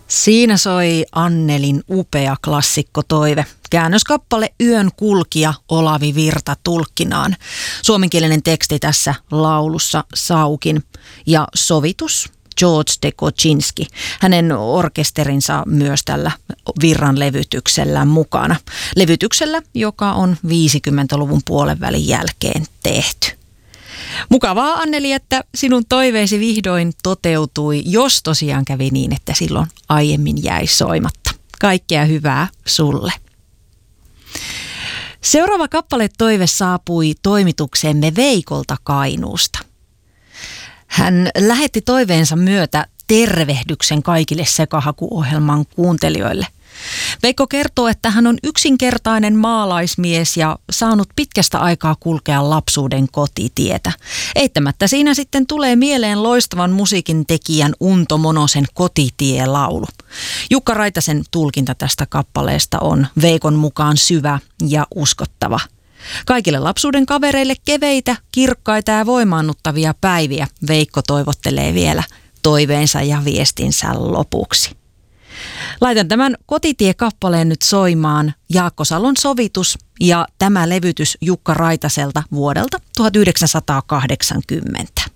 Siinä soi Annelin upea klassikkotoive. Käännöskappale Yön kulkija Olavi Virta tulkkinaan. Suomenkielinen teksti tässä laulussa Saukin ja sovitus George de Kocinski. Hänen orkesterinsa myös tällä Virran levytyksellä mukana. Levytyksellä, joka on 50-luvun puolenvälin jälkeen tehty. Mukavaa, Anneli, että sinun toiveesi vihdoin toteutui, jos tosiaan kävi niin, että silloin aiemmin jäi soimatta. Kaikkea hyvää sulle. Seuraava kappaletoive saapui toimitukseemme Veikolta Kainuusta. Hän lähetti toiveensa myötä tervehdyksen kaikille Sekahaku-ohjelman kuuntelijoille. Veikko kertoo, että hän on yksinkertainen maalaismies ja saanut pitkästä aikaa kulkea lapsuuden kotitietä. Eittämättä siinä sitten tulee mieleen loistavan musiikin tekijän Unto Monosen Kotitie-laulu. Jukka Raitasen tulkinta tästä kappaleesta on Veikon mukaan syvä ja uskottava. Kaikille lapsuuden kavereille keveitä, kirkkaita ja voimaannuttavia päiviä Veikko toivottelee vielä toiveensa ja viestinsä lopuksi. Laitan tämän Kotitie-kappaleen nyt soimaan. Jaakko Salon sovitus ja tämä levytys Jukka Raitaselta vuodelta 1980.